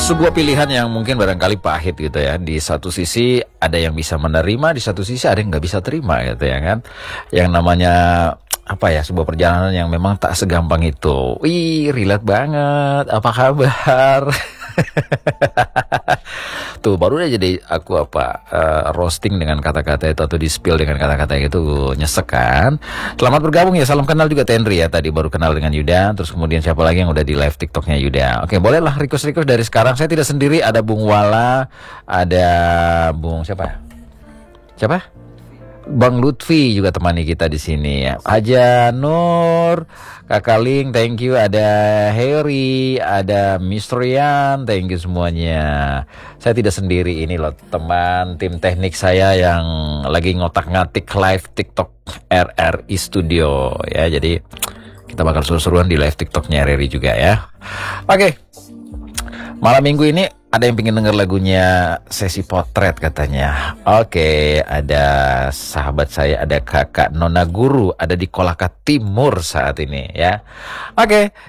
Sebuah pilihan yang mungkin barangkali pahit gitu ya. Di satu sisi ada yang bisa menerima, di satu sisi ada yang nggak bisa terima gitu ya kan. Yang namanya apa ya, sebuah perjalanan yang memang tak segampang itu. Wih, relate banget. Apa kabar? Tuh baru aja jadi aku roasting dengan kata-kata itu atau di spill dengan kata-kata itu, nyesek kan. Selamat bergabung ya, salam kenal juga Tenri ya, tadi baru kenal dengan Yuda. Terus kemudian siapa lagi yang udah di live TikToknya Yuda. Oke, bolehlah request dari sekarang. Saya tidak sendiri, ada Bung Wala, ada Bung siapa Bang Lutfi juga temani kita di sini ya. Aja Nur, Kakak Ling, thank you. Ada Harry, ada Mistrian, thank you semuanya. Saya tidak sendiri, ini loh teman tim teknik saya yang lagi ngotak-ngatik live TikTok RRI Studio ya. Jadi kita bakal seru-seruan di live TikToknya RRI juga ya. Oke. Malam minggu ini ada yang pengen denger lagunya Sesi Potret katanya. Oke, ada sahabat saya, ada kakak Nona Guru, ada di Kolaka Timur saat ini ya. Oke.